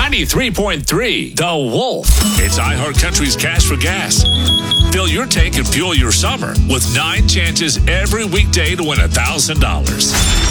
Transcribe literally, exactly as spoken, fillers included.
ninety-three point three The Wolf. It's iHeartCountry's Cash for Gas. Fill your tank and fuel your summer with nine chances every weekday to win one thousand dollars.